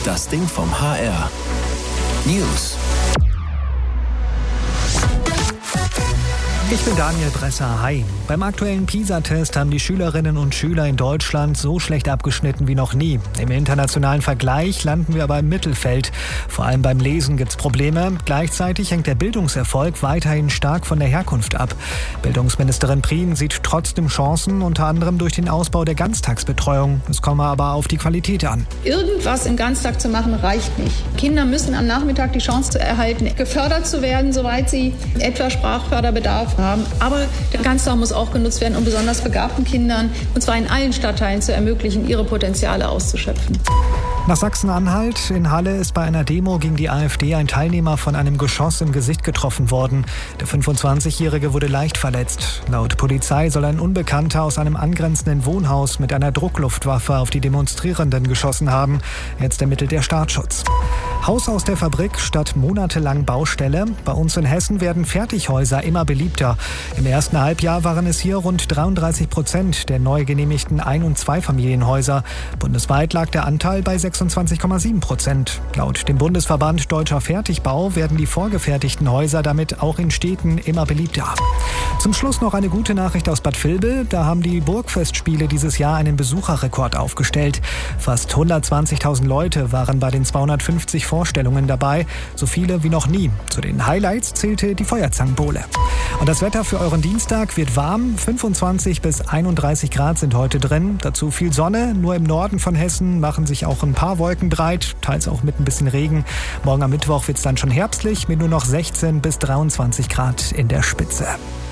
Das Ding vom HR. News. Ich bin Daniel Bresser. Hi. Beim aktuellen PISA-Test haben die Schülerinnen und Schüler in Deutschland so schlecht abgeschnitten wie noch nie. Im internationalen Vergleich landen wir aber im Mittelfeld. Vor allem beim Lesen gibt's Probleme. Gleichzeitig hängt der Bildungserfolg weiterhin stark von der Herkunft ab. Bildungsministerin Prien sieht trotzdem Chancen, unter anderem durch den Ausbau der Ganztagsbetreuung. Es komme aber auf die Qualität an. Irgendwas im Ganztag zu machen, reicht nicht. Kinder müssen am Nachmittag die Chance erhalten, gefördert zu werden, soweit sie etwa Sprachförderbedarf haben. Aber der Ganztag muss auch genutzt werden, um besonders begabten Kindern, und zwar in allen Stadtteilen, zu ermöglichen, ihre Potenziale auszuschöpfen. Nach Sachsen-Anhalt in Halle ist bei einer Demo gegen die AfD ein Teilnehmer von einem Geschoss im Gesicht getroffen worden. Der 25-Jährige wurde leicht verletzt. Laut Polizei soll ein Unbekannter aus einem angrenzenden Wohnhaus mit einer Druckluftwaffe auf die Demonstrierenden geschossen haben. Jetzt ermittelt der Staatsschutz. Haus aus der Fabrik statt monatelang Baustelle. Bei uns in Hessen werden Fertighäuser immer beliebter. Im ersten Halbjahr waren es hier rund 33% der neu genehmigten Ein- und Zweifamilienhäuser. Bundesweit lag der Anteil bei 26,7%. Laut dem Bundesverband Deutscher Fertigbau werden die vorgefertigten Häuser damit auch in Städten immer beliebter. Zum Schluss noch eine gute Nachricht aus Bad Vilbel. Da haben die Burgfestspiele dieses Jahr einen Besucherrekord aufgestellt. Fast 120.000 Leute waren bei den 250 Vorstellungen dabei. So viele wie noch nie. Zu den Highlights zählte die Feuerzangenbowle. Und das Wetter für euren Dienstag wird warm. 25 bis 31 Grad sind heute drin. Dazu viel Sonne. Nur im Norden von Hessen machen sich auch ein paar Wolken breit, teils auch mit ein bisschen Regen. Morgen am Mittwoch wird es dann schon herbstlich mit nur noch 16 bis 23 Grad in der Spitze.